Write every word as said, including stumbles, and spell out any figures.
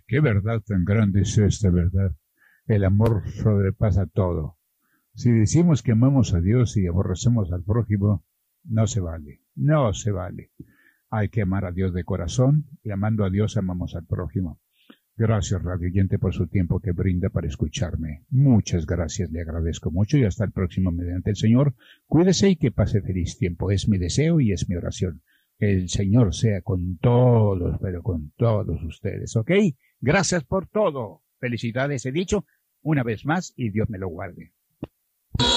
Qué verdad tan grande es esta verdad. El amor sobrepasa todo. Si decimos que amamos a Dios y aborrecemos al prójimo, no se vale, no se vale. Hay que amar a Dios de corazón y amando a Dios amamos al prójimo. Gracias, radio oyente, por su tiempo que brinda para escucharme. Muchas gracias, le agradezco mucho y hasta el próximo mediante el Señor. Cuídese y que pase feliz tiempo. Es mi deseo y es mi oración. Que el Señor sea con todos, pero con todos ustedes, ¿ok? Gracias por todo. Felicidades, he dicho una vez más y Dios me lo guarde.